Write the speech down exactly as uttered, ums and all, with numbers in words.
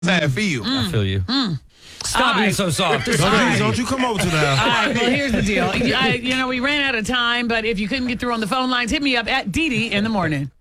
Bad for you. I feel you. Stop All being right. so soft. Don't, you, don't you come over to the All house. right, well, here's the deal. I, you know, we ran out of time, but if you couldn't get through on the phone lines, hit me up at Dee Dee in the morning.